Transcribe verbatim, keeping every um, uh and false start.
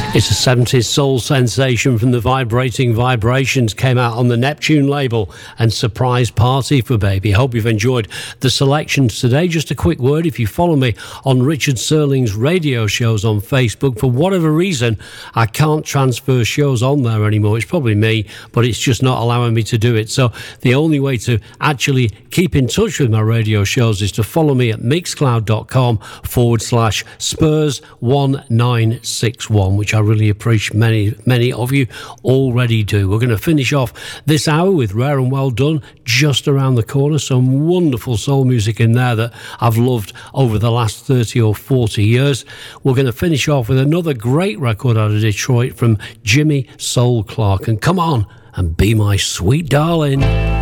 It's a seventies soul sensation from the Vibrating Vibrations, came out on the Neptune label, and Surprise Party for Baby. Hope you've enjoyed the selections today. Just a quick word, if you follow me on Richard Serling's radio shows on Facebook, for whatever reason, I can't transfer shows on there anymore. It's probably me, but it's just not allowing me to do it. So the only way to actually keep in touch with my radio shows is to follow me at mixcloud.com forward slash Spurs one nine six one, which I I really appreciate many, many of you already do. We're going to finish off this hour with Rare and Well Done, just around the corner. Some wonderful soul music in there that I've loved over the last thirty or forty years. We're going to finish off with another great record out of Detroit from Jimmy Soul Clark. And come on and be my sweet darling.